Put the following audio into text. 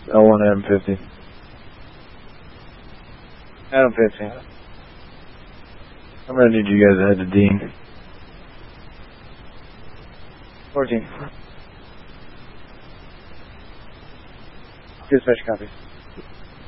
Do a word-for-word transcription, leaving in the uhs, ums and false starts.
L one Adam fifty. Adam fifty. I'm gonna need you guys to head to Dean. fourteen. Dispatch copy.